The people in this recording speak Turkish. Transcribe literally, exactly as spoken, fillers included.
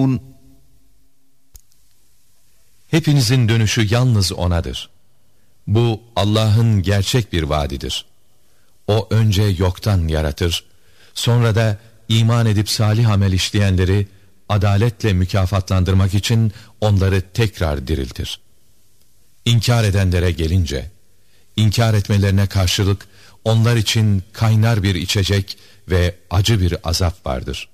Hepinizin dönüşü yalnız O'nadır. Bu Allah'ın gerçek bir vaadidir. O önce yoktan yaratır, sonra da iman edip salih amel işleyenleri adaletle mükafatlandırmak için onları tekrar diriltir. İnkar edenlere gelince, inkar etmelerine karşılık onlar için kaynar bir içecek ve acı bir azap vardır.